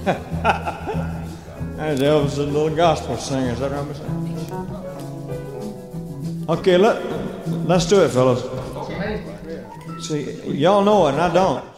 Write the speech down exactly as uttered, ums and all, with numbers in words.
There's Elvis, the little gospel singer. Is that right, Mister? Okay, let, let's do it, fellas. See, y'all know it, and I don't.